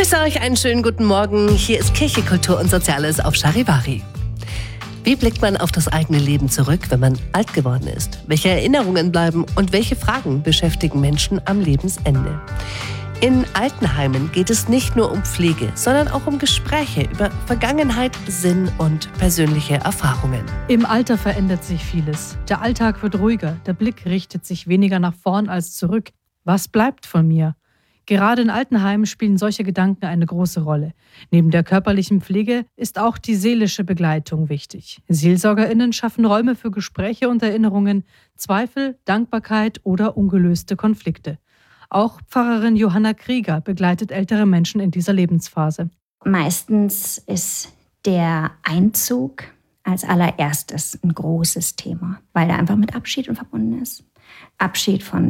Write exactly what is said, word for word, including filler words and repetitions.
Grüße euch, einen schönen guten Morgen. Hier ist Kirche, Kultur und Soziales auf Charivari. Wie blickt man auf das eigene Leben zurück, wenn man alt geworden ist? Welche Erinnerungen bleiben und welche Fragen beschäftigen Menschen am Lebensende? In Altenheimen geht es nicht nur um Pflege, sondern auch um Gespräche über Vergangenheit, Sinn und persönliche Erfahrungen. Im Alter verändert sich vieles. Der Alltag wird ruhiger, der Blick richtet sich weniger nach vorn als zurück. Was bleibt von mir? Gerade in Altenheimen spielen solche Gedanken eine große Rolle. Neben der körperlichen Pflege ist auch die seelische Begleitung wichtig. SeelsorgerInnen schaffen Räume für Gespräche und Erinnerungen, Zweifel, Dankbarkeit oder ungelöste Konflikte. Auch Pfarrerin Johanna Krieger begleitet ältere Menschen in dieser Lebensphase. Meistens ist der Einzug als allererstes ein großes Thema, weil er einfach mit Abschied verbunden ist. Abschied von